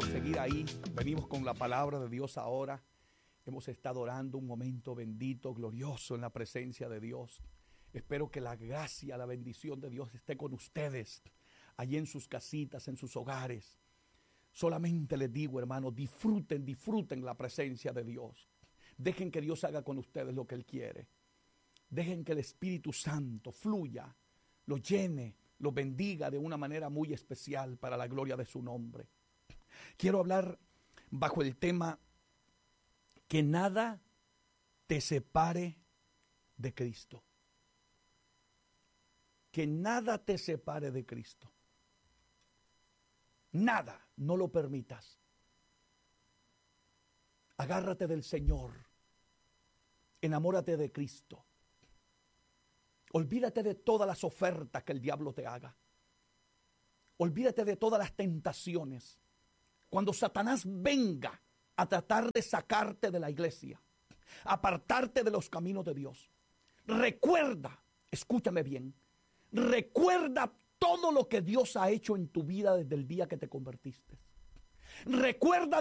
por seguir ahí. Venimos con la palabra de Dios ahora. Hemos estado orando un momento bendito, glorioso en la presencia de Dios. Espero que la gracia, la bendición de Dios esté con ustedes, allí en sus casitas, en sus hogares. Solamente les digo, hermanos, disfruten la presencia de Dios. Dejen que Dios haga con ustedes lo que Él quiere. Dejen que el Espíritu Santo fluya, lo llene, lo bendiga de una manera muy especial para la gloria de su nombre. Quiero hablar bajo el tema que nada te separe de Cristo. Que nada te separe de Cristo. Nada, no lo permitas. Agárrate del Señor. Enamórate de Cristo. Olvídate de todas las ofertas que el diablo te haga. Olvídate de todas las tentaciones. Cuando Satanás venga a tratar de sacarte de la iglesia, apartarte de los caminos de Dios, recuerda, escúchame bien, recuerda todo lo que Dios ha hecho en tu vida desde el día que te convertiste. Recuerda